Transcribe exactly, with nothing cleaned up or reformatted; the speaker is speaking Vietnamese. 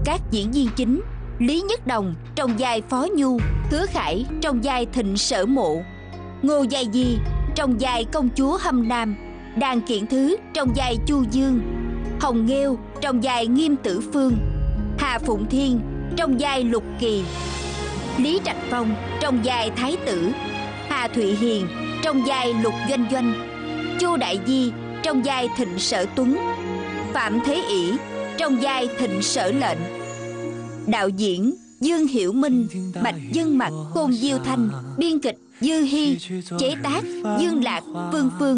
các diễn viên chính: Lý Nhất Đồng trong vai Phó Nhu, Hứa Khải trong vai Thịnh Sở Mộ, Ngô Giai Di trong vai Công chúa Hâm Nam, Đàn Kiện Thứ trong vai Chu Dương, Hồng Nghêu trong vai Nghiêm Tử Phương, Hà Phụng Thiên trong vai Lục Kỳ, Lý Trạch Phong trong vai Thái Tử, Hà Thụy Hiền trong vai Lục Doanh Doanh, Chu Đại Di trong vai Thịnh Sở Tuấn, Phạm Thế Ỷ trong vai Thịnh Sở Lệnh. Đạo diễn: Dương Hiểu Minh, Bạch Dân Mặt, Côn Diêu Thanh. Biên kịch: Dư Hi. Chế tác: Dương Lạc, Phương Phương.